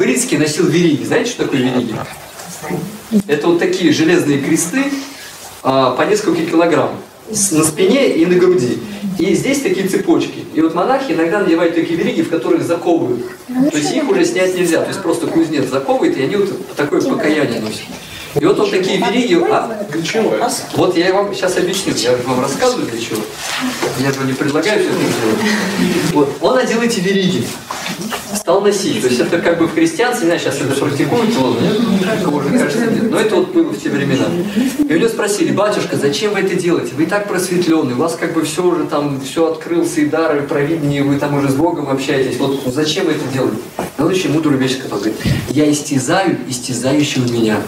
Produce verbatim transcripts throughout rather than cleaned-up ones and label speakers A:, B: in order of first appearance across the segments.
A: Брицкий носил вериги. Знаете, что такое вериги? Это вот такие железные кресты а, по несколько килограмм на спине и на груди. И здесь такие цепочки. И вот монахи иногда надевают такие вериги, в которых заковывают. То есть их уже снять нельзя. То есть просто кузнец заковывает, и они вот такое покаяние носят. И вот он такие вериги... А,
B: для чего?
A: Вот я вам сейчас объясню. Я вам рассказываю для чего. Я же не предлагаю все это делать. Вот. Он надел эти вериги. Стал носить. То есть это как бы в христианстве, не знаю, сейчас это практикуют, нет? Кого же кажется, нет. Но это вот было в те времена. И у него спросили: батюшка, зачем вы это делаете? Вы и так просветленный, у вас как бы все уже там, все открылся, и дары, и провидение, вы там уже с Богом общаетесь. Вот зачем вы это делаете? И он очень мудрую вещь сказал, говорит: я истязаю истязающего меня.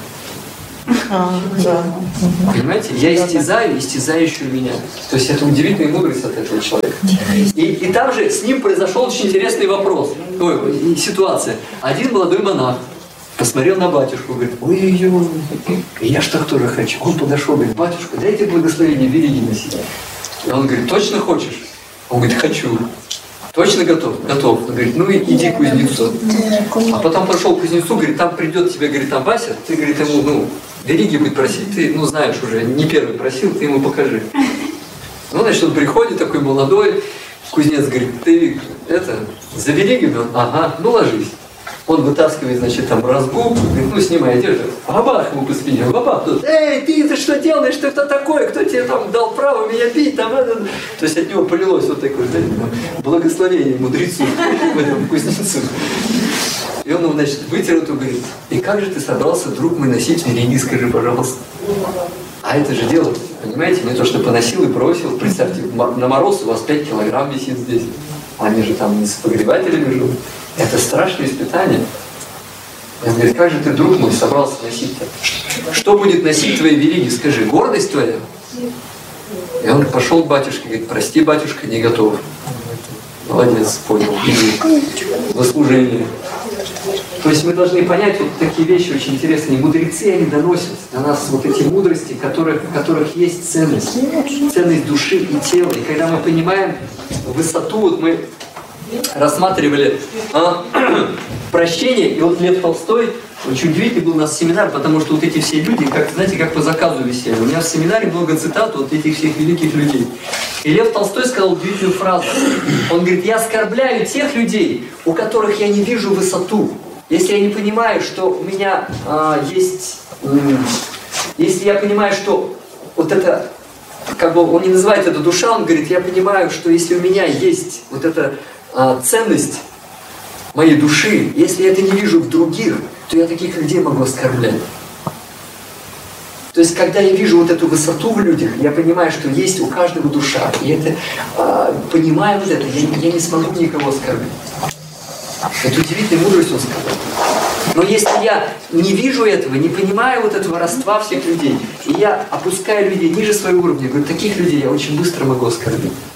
C: А, да.
A: Понимаете? Я истязаю истязающую меня. То есть это удивительная мудрость от этого человека. И, и там же с ним произошел очень интересный вопрос. Ой, ситуация. Один молодой монах посмотрел на батюшку, говорит: ой-ой-ой, я ж так тоже хочу. Он подошел, говорит: батюшка, дайте благословение вериги носить. И он говорит: точно хочешь? Он говорит: хочу. Точно готов? Готов. Он говорит: ну иди к кузнецу. А потом пошел к кузнецу, говорит: там придет тебе, говорит, там Вася, ты, говорит, ему, ну, вериги будет просить. Ты, ну, знаешь уже, не первый просил, ты ему покажи. Ну, значит, он приходит, такой молодой, кузнец говорит: ты, это, за веригами? Он: ага, ну, ложись. Он вытаскивает, значит, там разгул, говорит: ну, снимай одежду. Бабах ему по спине, бабах тут: эй, ты, ты что делаешь, ты кто такой, кто тебе там дал право меня бить, там, это... То есть от него полилось вот такое, знаете, благословение мудрецу, в этом кузнецу. И он ему, значит, вытер эту, говорит: и как же ты собрался, друг мой, носить вериги, скажи, пожалуйста. А это же дело, понимаете, не то, что поносил и бросил. Представьте, на мороз у вас пять килограмм висит здесь. Они же там не с погребателями живут. Это страшное испытание. Он говорит: как же ты, друг мой, собрался носить-то? Что будет носить твои вериги, скажи, гордость твоя? И он пошел к батюшке, говорит: прости, батюшка, не готов. Молодец, понял. Во служение. То есть мы должны понять вот такие вещи очень интересные. Мудрецы, они доносят до нас вот эти мудрости, которых, в которых есть ценность. Ценность души и тела. И когда мы понимаем высоту, вот мы рассматривали а, прощение, и вот Лев Толстой, очень удивительный был у нас семинар, потому что вот эти все люди, как, знаете, как по заказу висели. У меня в семинаре много цитат вот этих всех великих людей. И Лев Толстой сказал удивительную фразу. Он говорит: я оскорбляю тех людей, у которых я не вижу высоту. Если я не понимаю, что у меня а, есть, м- если я понимаю, что вот это, как бы он не называет это душа, он говорит: я понимаю, что если у меня есть вот эта а, ценность моей души, если я это не вижу в других, то я таких людей могу оскорблять. То есть, когда я вижу вот эту высоту в людях, я понимаю, что есть у каждого душа. И это, а, понимая вот это, я, я не смогу никого оскорбить. Это удивительная мудрость, он сказал. Но если я не вижу этого, не понимаю вот этого родства всех людей, и я опускаю людей ниже своего уровня, говорю, таких людей я очень быстро могу оскорбить.